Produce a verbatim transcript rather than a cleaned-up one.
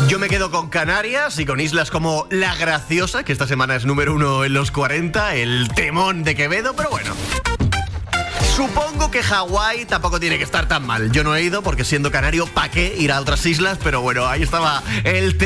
Yo me quedo con Canarias y con islas como La Graciosa, que esta semana es número uno en los cuarenta, el temón de Quevedo, pero bueno. Supongo que Hawái tampoco tiene que estar tan mal. Yo no he ido porque siendo canario, ¿pa' qué ir a otras islas? Pero bueno, ahí estaba el temón.